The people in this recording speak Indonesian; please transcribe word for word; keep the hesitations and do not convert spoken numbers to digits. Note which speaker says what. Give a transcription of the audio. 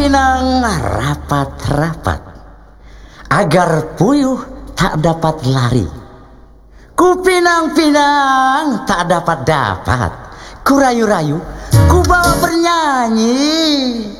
Speaker 1: Kupinang-pinang rapat-rapat agar puyuh tak dapat lari. Kupinang-pinang tak dapat-dapat, ku rayu-rayu, ku bawa bernyanyi.